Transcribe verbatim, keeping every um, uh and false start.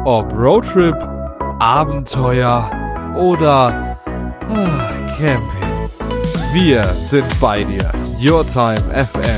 Ob Roadtrip, Abenteuer oder ah, Camping. Wir sind bei dir. Your Time F M.